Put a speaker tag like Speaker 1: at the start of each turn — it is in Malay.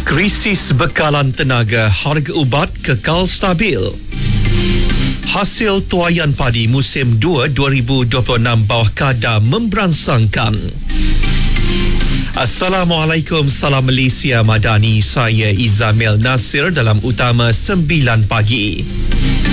Speaker 1: Krisis bekalan tenaga, harga ubat kekal stabil. Hasil tuaian padi musim 2 2026 bawah kadar memberansangkan. Assalamualaikum, salam Malaysia Madani. Saya Izamil Nasir dalam Utama 9 pagi.